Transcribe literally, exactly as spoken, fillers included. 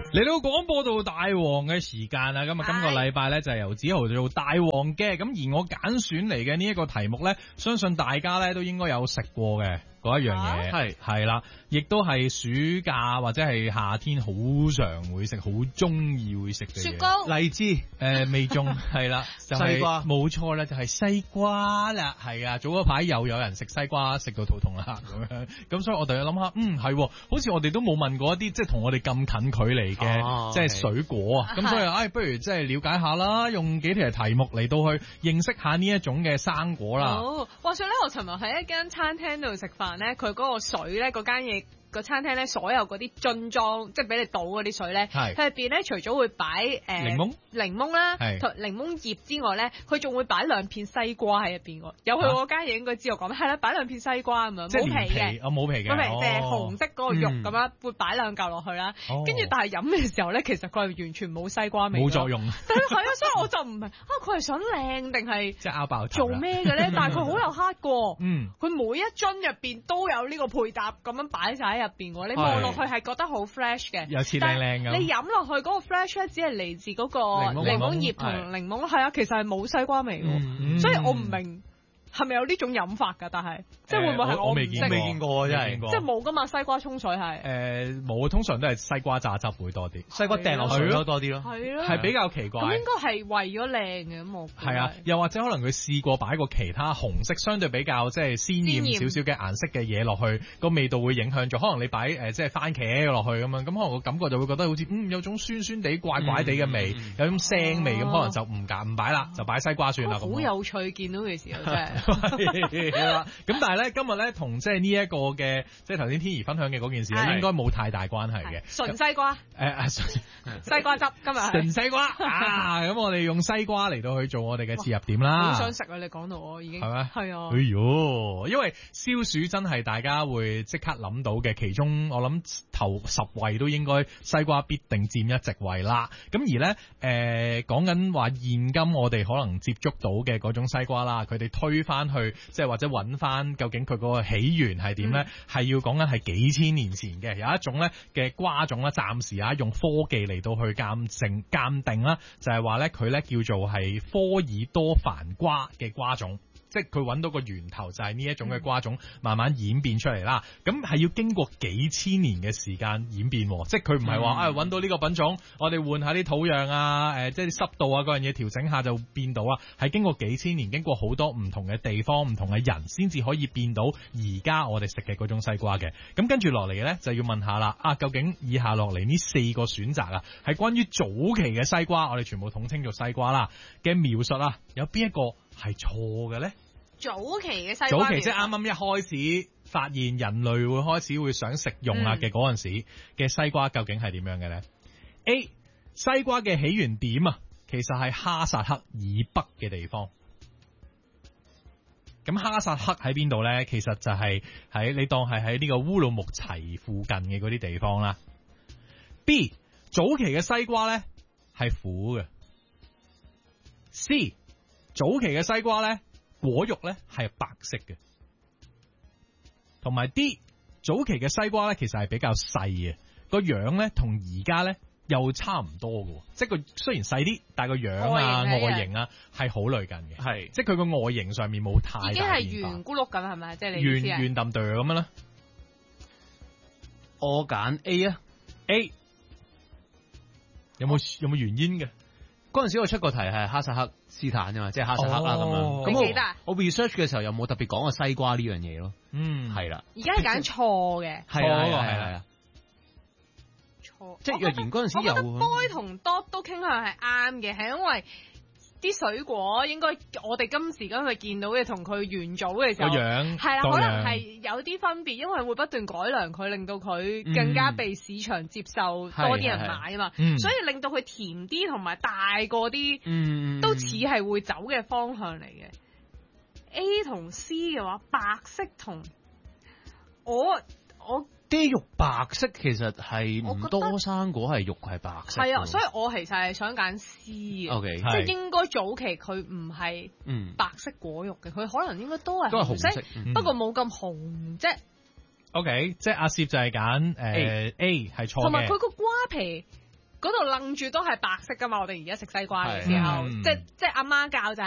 嚟到廣播道大王嘅時間啦，咁啊今個禮拜咧就係由梓豪做大王嘅，咁而我揀選嚟嘅呢一個題目咧，相信大家咧都應該有食過嘅嗰一樣嘢，係係啦，亦都係暑假或者係夏天好常會食，好中意會食嘅嘢。 雪糕、 荔枝，誒未中係啦，就係、 西瓜， 冇錯啦，就係、是、西瓜啦，係啊，早嗰排又有人食西瓜食到肚痛啦咁樣，咁所以我哋諗下，嗯係，好似我哋都冇問過一啲即係同我哋咁近距離嘅。 哦、 即係水果啊，咁、okay. 所以唉、哎，不如即係了解下啦，用幾條題目嚟到去認識下呢一種嘅生果啦。 哦，話說咧，我尋日喺一間餐廳度食飯咧，佢嗰個水咧，嗰間嘢。個餐廳咧，所有嗰啲樽裝，即係俾你倒嗰啲水咧，佢入邊咧除咗會擺誒檸檬、檸檬啦，同檸檬葉之外咧，佢仲會擺兩片西瓜喺入邊喎。有去嗰間嘢應該知道講咩，係啦，擺兩片西瓜咁樣，冇皮嘅， 我冇皮嘅， 冇皮，即係紅色嗰個肉咁樣，會擺兩嚿落去啦。跟住但係飲嘅時候咧，其實佢係完全冇西瓜味， 冇作用。 但係係啊，所以我就唔明啊，佢係想靚定係即係拗爆做咩嘅咧？但係佢好有黑過， 嗯， 佢每一樽入邊都有呢個配搭咁樣擺晒喺入邊喎。你望落去係覺得好 fresh 嘅， 有似靚靚咁。 你飲落去嗰個 fresh 咧，只係嚟自嗰個檸檬葉同檸檬，係啊，其實係冇西瓜味喎，嗯，所以我唔明。係咪有呢種飲法㗎？但係即係會唔會係我未見未見過真係， 即係冇㗎嘛？西瓜沖水係誒冇，通常都係西瓜榨汁會多啲， 西瓜掟落水咯多啲咯， 係咯， 係比較奇怪。 咁應該係為咗靚嘅咁我係啊，又或者可能佢試過擺個其他紅色相對比較即係鮮豔少少嘅顏色嘅嘢落去，個味道會影響咗。可能你擺誒即係番茄落去咁樣，咁可能個感覺就會覺得好似嗯有種酸酸地怪怪地嘅味，嗯、有種腥味咁，哦、可能就唔揀唔擺啦，就擺西瓜算啦。 好有趣，見到嘅時候真係。 咁但係咧，今日咧同即係呢一個嘅，即係頭先天怡分享嘅嗰件事咧，應該冇太大關係嘅。 純西瓜，誒、 呃， 西瓜汁今日純西瓜啊！咁我哋用西瓜嚟到去做我哋嘅切入點啦。 好想食啊！你講到我已經係咩？ 係啊！ 哎呦，因為消暑真係大家會即刻諗到嘅，其中我諗頭十位都應該西瓜必定佔一席位啦。咁而咧誒講緊話現今我哋可能接觸到嘅嗰種西瓜啦，佢哋推翻去即係。或者揾翻究竟佢嗰個起源係點咧？係、嗯、要講緊係幾千年前嘅，有一種咧嘅瓜種啦，暫時啊用科技嚟到去鑑證鑑定啦，就係話咧佢咧叫做係科爾多凡瓜嘅瓜種。即係佢揾到個源頭就係呢一種嘅瓜種慢慢演變出嚟啦，咁係要經過幾千年嘅時間演變，即係佢唔係話啊揾到呢個品種，我哋換下啲土壤啊，誒即係啲濕度啊嗰樣嘢調整下就變到啊，係經過幾千年，經過好多唔同嘅地方、唔同嘅人，先至可以變到而家我哋食嘅嗰種西瓜嘅。咁跟住落嚟嘅咧就要問下啦，啊究竟以下落嚟呢四個選擇啊，係關於早期嘅西瓜，我哋全部統稱做西瓜啦嘅描述啊，有邊一個係錯嘅咧？ 早期嘅西瓜， 早期即係啱啱一開始發現人類會開始會想食用啊嘅嗰陣時嘅西瓜，究竟係點樣嘅咧？ A 西瓜嘅起源點啊，其實係哈薩克以北嘅地方。咁哈薩克喺邊度咧？其實就係喺你當係喺呢個烏魯木齊附近嘅嗰啲地方啦。B 早期嘅西瓜咧係苦嘅。C 早期嘅西瓜咧果肉咧係白色嘅，同埋 D 早期嘅西瓜咧其實係比較細嘅，個樣咧同而家咧又差唔多嘅，即係個雖然細啲，但係個樣啊外形啊係好類近嘅，係即係佢個外形上面冇太大變化，已經係圓咕碌咁係咪？即係你意思係圓圓揼哚咁樣啦。 我揀 A 啊 ，A 有冇有冇原因嘅？ 嗰陣時我出個題係哈薩克斯坦啫嘛，即係哈薩克啦咁樣。咁我我 research 嘅時候有冇特別講過西瓜呢樣嘢咯？嗯，係啦。 而家係揀錯嘅， 係啊係啊係啊。 錯， 即係若然嗰陣時有。 我覺得 boy 同 dot 都傾向係啱嘅，係因為啲水果應該我哋今時今日見到嘅同佢原祖嘅時候， 樣係啦，可能係有啲分別，因為會不斷改良佢，令到佢更加被市場接受，嗯、多啲人買啊嘛，所以令到佢甜啲同埋大個啲，嗯、都似係會走嘅方向嚟嘅。A 同 C 嘅話，白色同我我。 啲肉白色其實係唔多生果係肉係白色， 係啊，所以我其實係想揀 C 嘅，okay，即係應該早期佢唔係白色果肉嘅，佢、嗯、可能應該都係紅色，紅色嗯、不過冇咁紅啫。 O、okay, K， 即係阿攝就係揀誒 A 係錯嘅， 同埋佢個瓜皮嗰度愣住都係白色噶嘛。我哋而家食西瓜嘅時候，即即阿媽教就係